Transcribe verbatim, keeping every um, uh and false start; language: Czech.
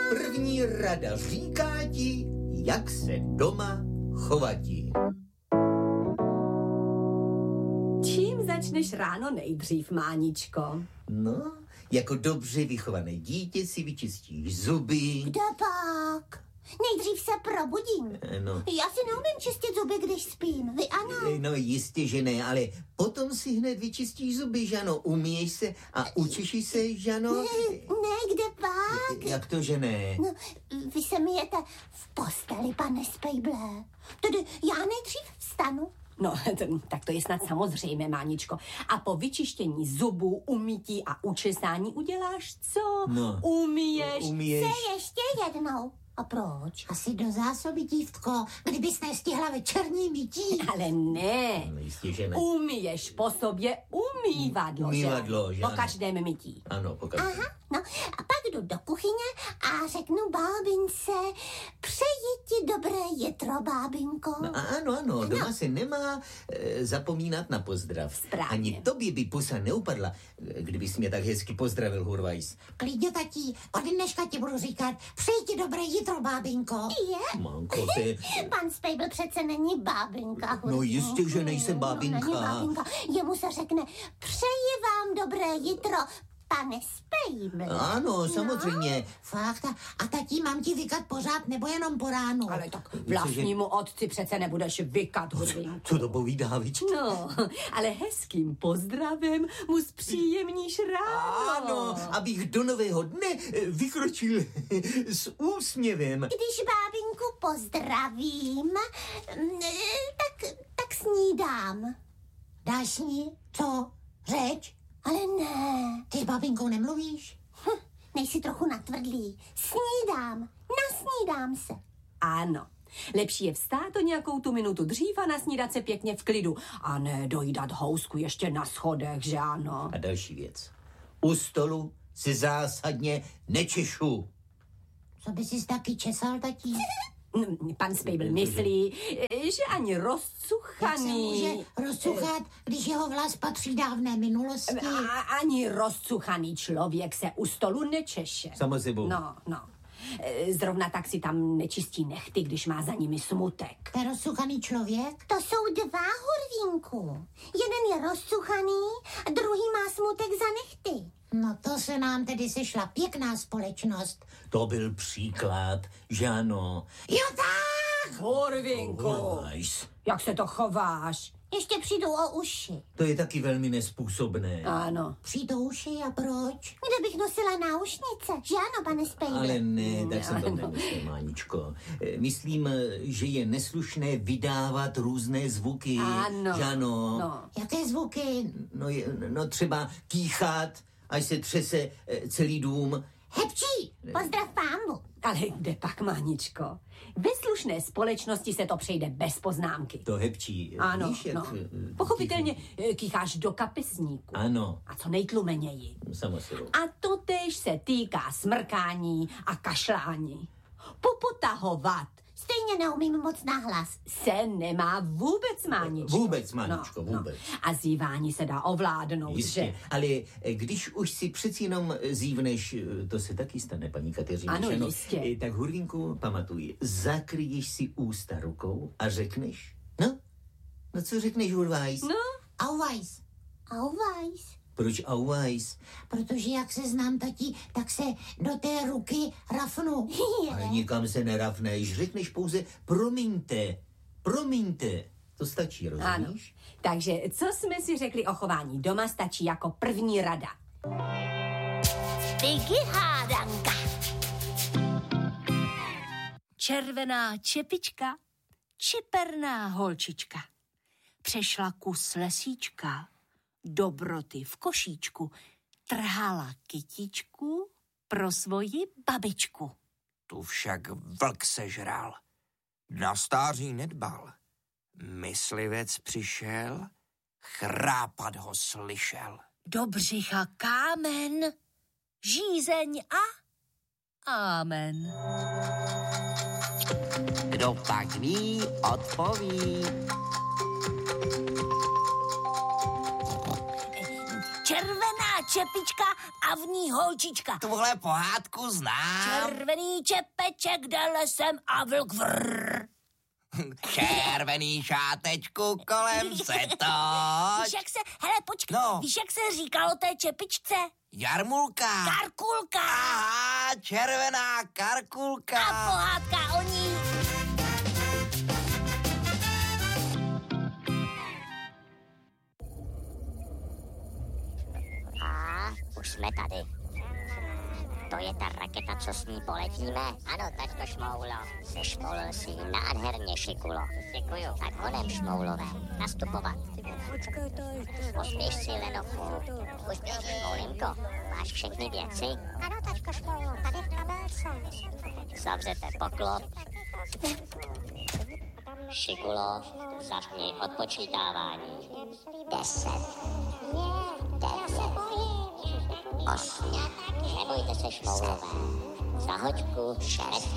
První rada říká ti, jak se doma chovati. Čím začneš ráno nejdřív, Máničko? No, jako dobře vychované dítě si vyčistíš zuby. Kde pak? Nejdřív se probudím. No. Já si neumím čistit zuby, když spím. Vy ano? No jistě, že ne, ale potom si hned vyčistíš zuby, Žano. Umíješ se a učíš se, Žano? Ne, ne, kde pak? Jak to, že ne? No, vy se myjete v posteli, pane Spejble. Tedy já nejdřív vstanu. No, to, tak to je snad samozřejmé, Máničko. A po vyčištění zubů, umytí a učesání uděláš co? No. Umíješ. Umíješ. Se ještě jednou. A proč? Asi do zásoby, dívko, kdybys nestihla večerní mytí. Ale ne. No jistě, že ne. Umíješ po sobě umývadlo, Umývadlo, že Po ano. každém mytí. Ano, po každém. Aha, no a pak jdu do kuchyně a řeknu bábince, přeji ti dobré jitro, bábinko. No ano, ano, doma se nemá e, zapomínat na pozdrav. Správně. Ani tobě by pusa neupadla, kdybys mě tak hezky pozdravil, Hurvajs. Klidně, tatí, od dneška ti budu říkat, přeji ti dobré jitro, bábinko. Je? Manko, ty... Pan Spejbl přece není bábinka. No jistě, že nejsem bábinka. No, není bábinka. Jemu se řekne, přeji vám dobré jitro, pane Spejbl. Ano, samozřejmě. Fakt, a, a tatí, mám ti vykat pořád, nebo jenom po ránu? Ale tak vlastnímu otci přece nebudeš vykat, Hurvinku. Co to povídá, vič? No, ale hezkým pozdravem mu zpříjemníš ráno. Ano, abych do nového dne eh, vykročil s úsměvem. Když bábinku pozdravím, mm, tak, tak snídám. Dáš s ní? Co? Řeč? Ale ne, Ty s bábinkou nemluvíš? hm, nejsi trochu natvrdlý. Snídám, nasnídám se. Ano. Lepší je vstát o nějakou tu minutu dřív a nasnídat se pěkně v klidu. A ne dojídat housku ještě na schodech, že ano? A další věc. U stolu se zásadně nečešu. Co by jsi taky česal, tatí? Mm, Pan Spejbl myslí, že ani Jak se rozcuchaný... může rozcuchat, když jeho vlas patří dávné minulosti? A, ani rozcuchaný člověk se u stolu nečeše. Samo sebou. No, no. E, Zrovna tak si tam nečistí nechty, když má za nimi smutek. To je rozcuchaný člověk? To jsou dva, Hurvínku. Jeden je rozcuchaný a druhý má smutek za nechty. No to se nám tedy sešla pěkná společnost. To byl příklad, že ano. Jo tak! Hurvinku, Hurvajs. jak se to chováš? Ještě přijdu o uši. To je taky velmi nespůsobné. Ano. Přijdou uši a proč? Kde bych nosila náušnice? Že ano, pane Spejbl? Ale ne, tak jsem to nemyslel, Máničko. Eh, Myslím, že je neslušné vydávat různé zvuky. Ano. Že ano. No. Jaké zvuky? No, je, no třeba kýchat, až se třese eh, celý dům. Hepčí! Pozdrav pámbu. Ale kde pak, Máničko? Ve slušné společnosti se to přejde bez poznámky. To hepčí. Ano, Víš, jak, no. eh, Pochopitelně eh, kýcháš do kapesníku. Ano, A co nejtlumeněji. samozřejmě. A to též se týká smrkání a kašlání. Popotahovat Stejně neumím moc nahlas. se nemá vůbec, Máničko. Vůbec, Máničko, vůbec. A zívání se dá ovládnout, Jistě, že? ale eh, když už si přeci jenom zívneš, eh, to se taky stane, paní Kateřina, Ano, že ano? jistě. Eh, Tak Hurvínku, pamatuj, zakryješ si ústa rukou a řekneš, no, no co řekneš, Hurvajs? No, Auweis. Auvajs. Proč Auweis? Protože jak se znám, tatí, tak se do té ruky rafnu. Ale nikam se nerafneš, řekneš pouze promiňte, promiňte. To stačí, ano. rozumíš? Takže co jsme si řekli o chování doma, stačí jako první rada. Styky hádanka. Červená čepička, čiperná holčička. Přešla kus lesíčka, dobroty v košíčku, trhala kytičku pro svoji babičku. Tu však vlk sežral, na stáří nedbal. Myslivec přišel, chrápat ho slyšel. Do břicha kámen, žízeň a amen. Kdo pak ví, odpoví. Červená čepička a v ní holčička. Tuhle pohádku znám. Červený čepeček jde lesem a vlk vrr. Červený šátečku kolem se toč. Víš, jak se, hele, počkej, No. víš, jak se říkalo té čepičce? Jarmulka. Karkulka. Aha, červená karkulka. A pohádka o ní. A už jsme tady. To je ta raketa, co s ní poletíme? Ano, taťko Šmoulo. Sešmolil si ji nádherně, Šikulo. Děkuju. Tak honem, Šmoulové. Nastupovat. Pospěš si, Lenochu. Už běží, Šmoulinko. Máš všechny věci? Ano, taťko Šmoulo, tady v kabelce. Zavřete poklop. Šikulo, zapni odpočítávání. Deset. Devět. Osm. Nebojte se, Šmoulové. Za hoďku šest.